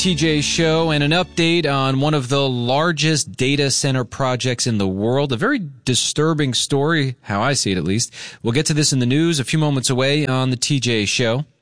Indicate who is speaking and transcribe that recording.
Speaker 1: TJ Show, and an update on one of the largest data center projects in the world. A very disturbing story, how I see it at least. We'll get to this in the news a few moments away on the TJ Show.